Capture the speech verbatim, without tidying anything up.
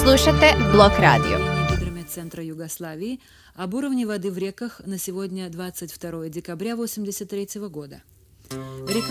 Слушате Блок радио. Гидрометцентра Югославии об уровне воды в реках на сегодня, двадцать второе декабря тысяча девятьсот восемьдесят третьего года. Река